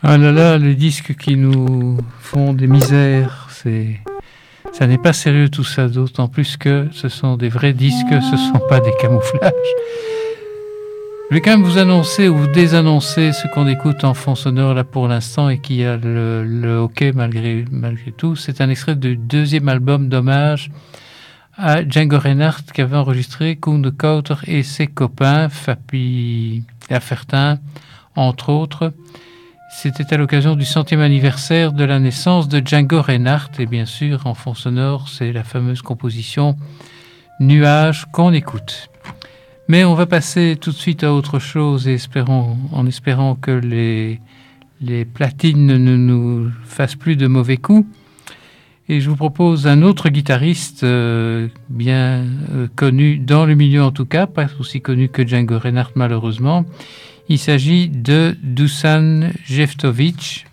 Ah là là, les disques qui nous font des misères, ça n'est pas sérieux tout ça, d'autant plus que ce sont des vrais disques, ce ne sont pas des camouflages. Je vais quand même vous annoncer ou vous désannoncer ce qu'on écoute en fond sonore là pour l'instant et qui a le hockey malgré tout. C'est un extrait du deuxième album d'hommage à Django Reinhardt qu'avait enregistré Koen de Kouter et ses copains, Fapi Affertin, entre autres. C'était à l'occasion du 100e anniversaire de la naissance de Django Reinhardt et bien sûr en fond sonore c'est la fameuse composition Nuages qu'on écoute. Mais on va passer tout de suite à autre chose et en espérant que les platines ne nous fassent plus de mauvais coups. Et je vous propose un autre guitariste bien connu dans le milieu en tout cas, pas aussi connu que Django Reinhardt malheureusement. Il s'agit de Dusan Jeftovic,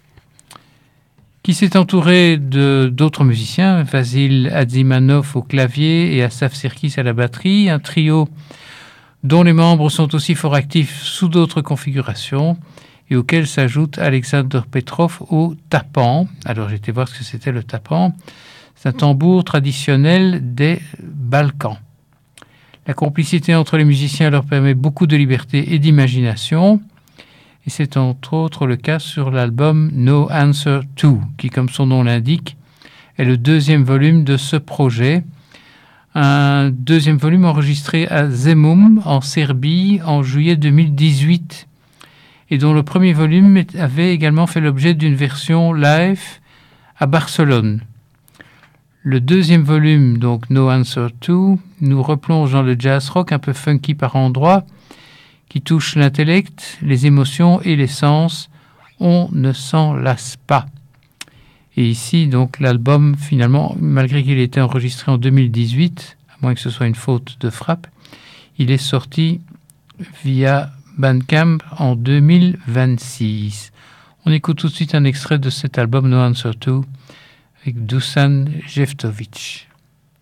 qui s'est entouré d'autres musiciens, Vasil Adzimanov au clavier et Asaf Sirkis à la batterie, un trio dont les membres sont aussi fort actifs sous d'autres configurations et auquel s'ajoute Alexander Petrov au tapan. Alors j'ai été voir ce que c'était le tapan. C'est un tambour traditionnel des Balkans. La complicité entre les musiciens leur permet beaucoup de liberté et d'imagination. Et c'est entre autres le cas sur l'album No Answer To, qui, comme son nom l'indique, est le deuxième volume de ce projet. Un deuxième volume enregistré à Zemun, en Serbie, en juillet 2018, et dont le premier volume avait également fait l'objet d'une version live à Barcelone. Le deuxième volume, donc No Answer To, nous replonge dans le jazz rock un peu funky par endroits, qui touche l'intellect, les émotions et les sens. On ne s'en lasse pas. Et ici, donc, l'album, finalement, malgré qu'il ait été enregistré en 2018, à moins que ce soit une faute de frappe, il est sorti via Bandcamp en 2026. On écoute tout de suite un extrait de cet album No Answer To avec Dusan Jeftovic.